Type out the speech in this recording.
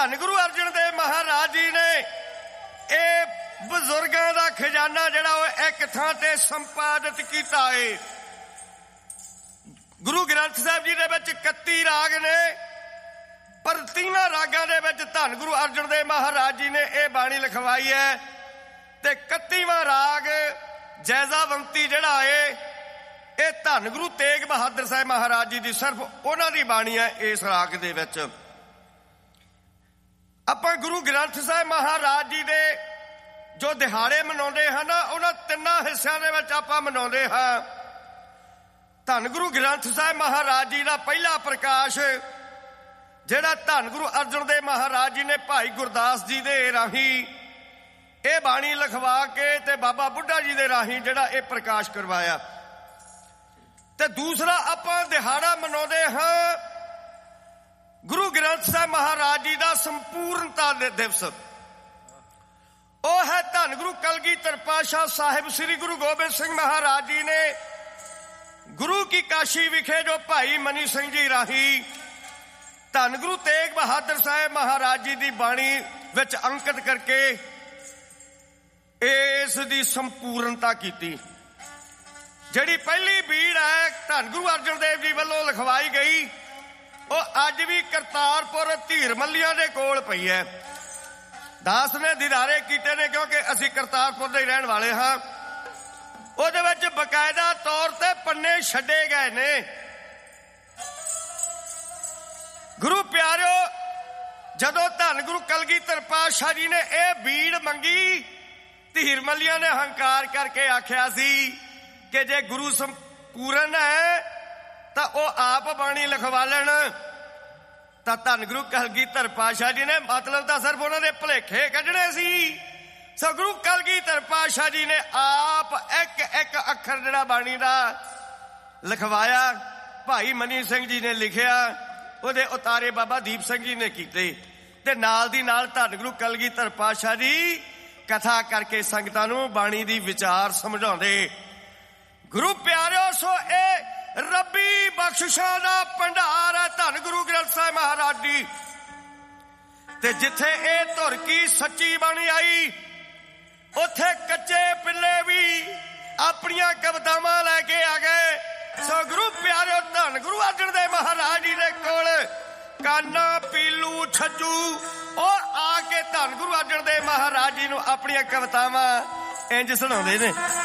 ਧੰਨ ਗੁਰੂ ਅਰਜਨ ਦੇਵ ਮਹਾਰਾਜ ਜੀ ਨੇ ਇਹ ਬਜ਼ੁਰਗਾਂ ਦਾ ਖਜ਼ਾਨਾ ਜਿਹੜਾ ਉਹ ਇੱਕ ਥਾਂ ਤੇ ਸੰਪਾਦਿਤ ਕੀਤਾ ਹੈ। ਗੁਰੂ ਗ੍ਰੰਥ ਸਾਹਿਬ ਜੀ ਦੇ ਵਿੱਚ 31 ਰਾਗ ਨੇ, ਪਰ ਤਿੰਨਾਂ ਰਾਗਾਂ ਦੇ ਵਿੱਚ ਧੰਨ ਗੁਰੂ ਅਰਜਨ ਦੇਵ ਮਹਾਰਾਜ ਜੀ ਨੇ ਇਹ ਬਾਣੀ ਲਿਖਵਾਈ ਹੈ। ਤੇ 31ਵਾਂ ਰਾਗ ਜੈਜ਼ਾਵੰਤੀ ਜਿਹੜਾ ਏ ਇਹ ਧੰਨ ਗੁਰੂ ਤੇਗ ਬਹਾਦਰ ਸਾਹਿਬ ਮਹਾਰਾਜ ਜੀ ਦੀ ਸਿਰਫ ਉਹਨਾਂ ਦੀ ਬਾਣੀ ਹੈ। ਇਸ ਰਾਗ ਦੇ ਵਿੱਚ ਆਪਾਂ ਗੁਰੂ ਗ੍ਰੰਥ ਸਾਹਿਬ ਮਹਾਰਾਜ ਜੀ ਦੇ ਜੋ ਦਿਹਾੜੇ ਮਨਾਉਂਦੇ ਹਨ ਉਹਨਾਂ ਤਿੰਨਾਂ ਹਿੱਸਿਆਂ ਦੇ ਵਿੱਚ ਆਪਾਂ ਮਨਾਉਂਦੇ ਹਾਂ। ਧੰਨ ਗੁਰੂ ਗ੍ਰੰਥ ਸਾਹਿਬ ਮਹਾਰਾਜ ਜੀ ਦਾ ਪਹਿਲਾ ਪ੍ਰਕਾਸ਼ ਜਿਹੜਾ ਧੰਨ ਗੁਰੂ ਅਰਜਨ ਦੇਵ ਮਹਾਰਾਜ ਜੀ ਨੇ ਭਾਈ ਗੁਰਦਾਸ ਜੀ ਦੇ ਰਾਹੀਂ ਇਹ ਬਾਣੀ ਲਿਖਵਾ ਕੇ ਤੇ ਬਾਬਾ ਬੁੱਢਾ ਜੀ ਦੇ ਰਾਹੀਂ ਜਿਹੜਾ ਇਹ ਪ੍ਰਕਾਸ਼ ਕਰਵਾਇਆ। ਤੇ ਦੂਸਰਾ ਆਪਾਂ ਦਿਹਾੜਾ ਮਨਾਉਂਦੇ ਹਾਂ ਗੁਰੂ ਗ੍ਰੰਥ ਸਾਹਿਬ ਮਹਾਰਾਜ ਜੀ ਦਾ ਸੰਪੂਰਨਤਾ ਦਿਵਸ। ਉਹ ਹੈ ਧੰਨ ਗੁਰੂ ਕਲਗੀਧਰ ਪਾਤਸ਼ਾਹ ਸਾਹਿਬ ਸ੍ਰੀ ਗੁਰੂ ਗੋਬਿੰਦ ਸਿੰਘ ਮਹਾਰਾਜ ਜੀ ਨੇ ਗੁਰੂ ਕੀ ਕਾਸ਼ੀ ਵਿਖੇ ਜੋ ਭਾਈ ਮਨੀ ਸਿੰਘ ਜੀ ਰਾਹੀਂ ਧੰਨ ਗੁਰੂ ਤੇਗ ਬਹਾਦਰ ਸਾਹਿਬ ਮਹਾਰਾਜ ਜੀ ਦੀ ਬਾਣੀ ਵਿੱਚ ਅੰਕਿਤ ਕਰਕੇ ਇਸ ਦੀ ਸੰਪੂਰਨਤਾ ਕੀਤੀ। ਜਿਹੜੀ ਪਹਿਲੀ ਬੀੜ ਹੈ ਧੰਨ ਗੁਰੂ ਅਰਜਨ ਦੇਵ ਜੀ ਵੱਲੋਂ ਲਿਖਵਾਈ ਗਈ ਉਹ ਅੱਜ ਵੀ ਕਰਤਾਰਪੁਰ ਧੀਰ ਮੱਲੀਆਂ ਦੇ ਕੋਲ ਪਈ ਹੈ। ਦਾਸ ਨੇ ਦਿਦਾਰੇ ਕੀਤੇ ਨੇ ਕਿਉਂਕਿ ਅਸੀਂ ਕਰਤਾਰਪੁਰ ਦੇ ਰਹਿਣ ਵਾਲੇ ਹਾਂ। ਉਹਦੇ ਵਿੱਚ ਬਕਾਇਦਾ ਤੌਰ ਤੇ ਪੰਨੇ ਛੱਡੇ ਗਏ ਨੇ। ਗੁਰੂ ਪਿਆਰਿਓ, ਜਦੋਂ ਧੰਨ ਗੁਰੂ ਕਲਗੀਧਰ ਪਾਤਸ਼ਾਹ ਜੀ ਨੇ ਇਹ ਬੀੜ ਮੰਗੀ, ਧੀਰ ਮੱਲੀਆਂ ਨੇ ਹੰਕਾਰ ਕਰਕੇ ਆਖਿਆ ਸੀ ਕਿ ਜੇ ਗੁਰੂ ਸੰਪੂਰਨ ਹੈ ਤਾਂ ਉਹ ਆਪ ਬਾਣੀ ਲਿਖਵਾ ਲੈਣ। ਤਾਂ ਧੰਨ ਗੁਰੂ ਕਲਗੀਧਰ ਪਾਤਸ਼ਾਹ ਜੀ ਨੇ ਮਤਲਬ ਤਾਂ ਸਿਰਫ ਉਹਨਾਂ ਦੇ ਭੁਲੇਖੇ ਕੱਢਣੇ ਸੀ। ਸੋ ਗੁਰੂ ਕਲਗੀਧਰ ਪਾਤਸ਼ਾਹ ਜੀ ਨੇ ਆਪ ਇੱਕ ਇੱਕ ਅੱਖਰ ਜਿਹੜਾ ਬਾਣੀ ਦਾ ਲਿਖਵਾਇਆ। ਭਾਈ ਮਨੀ ਸਿੰਘ ਜੀ ਨੇ ਲਿਖਿਆ, ਉਹਦੇ ਉਤਾਰੇ ਬਾਬਾ ਦੀਪ ਸਿੰਘ ਜੀ ਨੇ ਕੀਤੇ ਤੇ ਨਾਲ ਦੀ ਨਾਲ ਧੰਨ ਗੁਰੂ ਕਲਗੀਧਰ ਪਾਤਸ਼ਾਹ ਜੀ ਕਥਾ ਕਰਕੇ ਸੰਗਤਾਂ ਨੂੰ ਬਾਣੀ ਦੀ ਵਿਚਾਰ ਸਮਝਾਉਂਦੇ। ਗੁਰੂ ਪਿਆਰਿਓ, ਸੋ ਇਹ ਰੱਬੀ ਬਖਸ਼ਿਸ਼ਾਂ ਦਾ ਭੰਡਾਰ ਹੈ ਧੰਨ ਗੁਰੂ ਗ੍ਰੰਥ ਸਾਹਿਬ ਮਹਾਰਾਜ ਜੀ। ਤੇ ਜਿੱਥੇ ਇਹ ਧੁਰ ਕੀ ਸੱਚੀ ਬਾਣੀ ਆਈ ਉੱਥੇ ਕੱਚੇ ਪਿੱਲੇ ਵੀ ਆਪਣੀਆਂ ਕਵਿਤਾਵਾਂ ਲੈ ਕੇ ਆ ਗਏ। ਸੋ ਗੁਰੂ ਪਿਆਰਿਓ, ਧੰਨ ਗੁਰੂ ਅਰਜਨ ਦੇਵ ਮਹਾਰਾਜ ਜੀ ਦੇ ਕੋਲ ਕਾਨਾ ਪੀਲੂ ਛੱਜੂ ਉਹ ਆ ਕੇ ਧੰਨ ਗੁਰੂ ਅਰਜਨ ਦੇਵ ਮਹਾਰਾਜ ਜੀ ਨੂੰ ਆਪਣੀਆਂ ਕਵਿਤਾਵਾਂ ਇੰਜ ਸੁਣਾਉਂਦੇ ਨੇ।